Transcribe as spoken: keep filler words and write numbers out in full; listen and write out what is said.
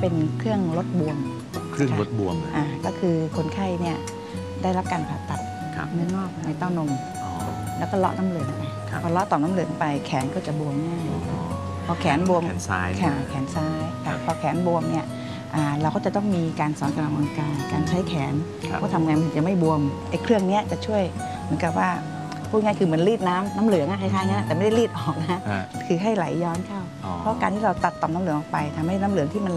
เป็นเครื่องลดบวมเครื่องลดบวมอ่าก็คือคนไข้เนี่ยได้รับการผ่าตัดเนื้องอกในเต้านมแล้วก็เลาะน้ำเหลืองไปพอเลาะต่อมน้ำเหลืองไปแขนก็จะบวมง่ายพอแขนบวมแขนซ้ายค่ะแขนซ้ายค่ะพอแขนบวมเนี่ยเราก็จะต้องมีการสอนการออกกำลังกายการใช้แขนว่าทำไงมันถึงจะไม่บวมไอ้เครื่องนี้จะช่วยเหมือนกับว่าพูดง่ายคือเหมือนรีดน้ำน้ำเหลืองคล้ายๆงี้แต่ไม่ได้รีดออกนะคือให้ไหลย้อนเข้าเพราะการที่เราตัดต่อมน้ำเหลืองออกไปทำให้น้ำเหลืองที่มัน